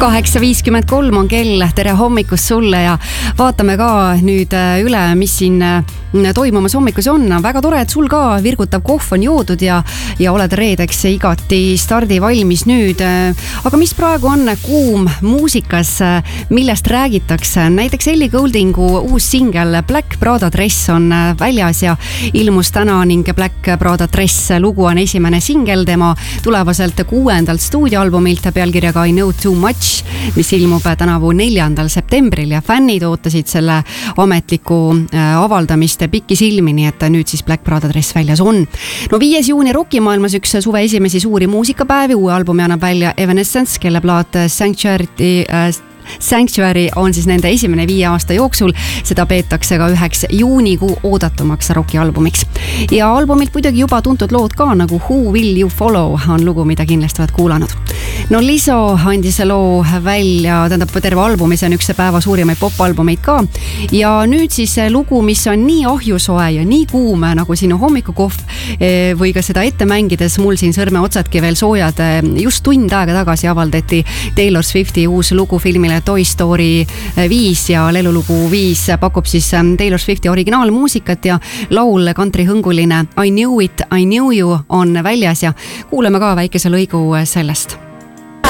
8:53 on kell, tere hommikust sulle ja vaatame ka nüüd üle, mis siin toimumas hommikus on. Väga tore, et sul ka virgutav kohv on joodud ja oled reedeks igati stardivalmis nüüd. Aga mis praegu on kuum muusikas, millest räägitakse? Näiteks Ellie Gouldingu uus singel Black Prada Dress on väljas ja ilmus täna ning Black Prada Dress lugu on esimene singel tema tulevaselt 6. stuudioalbumilt pealkirjaga I Know Too Much, mis ilmub tänavu 4. septembril ja fännid ootasid selle ametliku avaldamist pikisilmi, nii et nüüd siis Black Prada Dress väljas on. No 5. juuni rockimaailmas üks suve esimesi suuri muusikapäevi, uue albumi annab välja Evanescence, kelle plaat Sanctuary on siis nende esimene 5 aasta jooksul. Seda peetakse ka üheks juunikuu oodatumaks rockialbumiks. Ja albumilt muidugi juba tuntud lood ka, nagu Who Will You Follow on lugu, mida kindlasti oled kuulanud. No Lizzo andis loo välja, tähendab terve albumi, see on üks päeva suurimaid popalbumeid ka. Ja nüüd siis lugu, mis on nii ahjusoe ja nii kuum nagu sinu hommikukohv või ka seda ette mängides mul siin sõrme otsadki veel soojad. Just tund aega tagasi avaldati Taylor Swifti uus lugu filmile Toy Story 5 ja lelulugu 5 pakub siis Taylor Swifti originaalmuusikat ja laul countryhõnguline I Knew It, I Knew You on väljas ja kuuleme ka väikese lõigu sellest.